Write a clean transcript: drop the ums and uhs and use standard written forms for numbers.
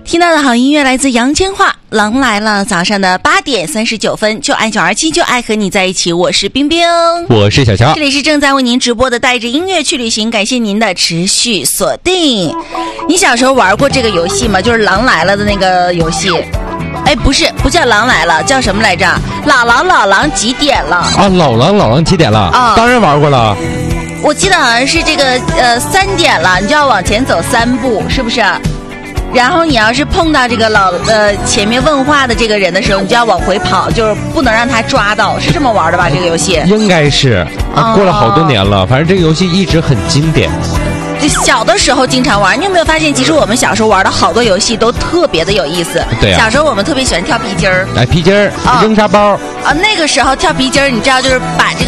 听到的好音乐来自杨千嬅，狼来了。早上的8点39分，就爱927，就爱和你在一起。我是冰冰， 我是小乔， 这里是正在为您直播的带着音乐去旅行，感谢您的持续锁定。你小时候玩过这个游戏吗？就是狼来了的那个游戏。哎，不叫狼来了，叫什么来着？老狼几点了？ 啊，老狼几点了？啊，当然玩过了。 我记得好像是这个3点了，你就要往前走3步，是不是？然后你要是碰到这个前面问话的这个人的时候，你就要往回跑，就是不能让他抓到，是这么玩的吧？这个游戏应该是过了好多年了，反正这个游戏一直很经典。 就小的时候经常玩，你有没有发现，其实我们小时候玩的好多游戏都特别的有意思。 对啊， 小时候我们特别喜欢跳皮筋儿， 皮筋儿、扔沙包啊，那个时候跳皮筋儿，你知道，就是把这